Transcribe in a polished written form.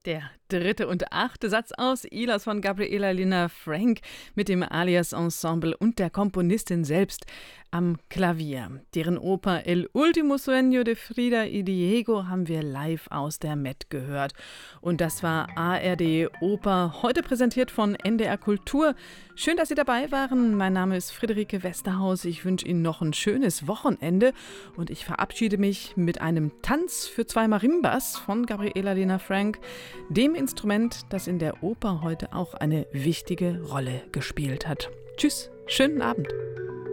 Der dritte und achte Satz aus Ilas von Gabriela Lina Frank mit dem Alias Ensemble und der Komponistin selbst am Klavier. Deren Oper El Último Sueño de Frida y Diego haben wir live aus der Met gehört. Und das war ARD Oper, heute präsentiert von NDR Kultur. Schön, dass Sie dabei waren. Mein Name ist Friederike Westerhaus. Ich wünsche Ihnen noch ein schönes Wochenende und ich verabschiede mich mit einem Tanz für zwei Marimbas von Gabriela Lina Frank, dem Instrument, das in der Oper heute auch eine wichtige Rolle gespielt hat. Tschüss, schönen Abend.